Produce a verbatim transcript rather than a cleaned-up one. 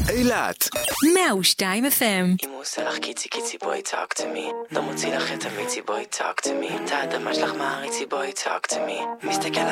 אילת מאה ושתיים אף אם. אם הוא עושה לך קיצי קיצי בואי talk to me, לא מוציא לך את המיצי בואי talk to me, את האדמה שלך מעריצי בואי talk to me, מסתכל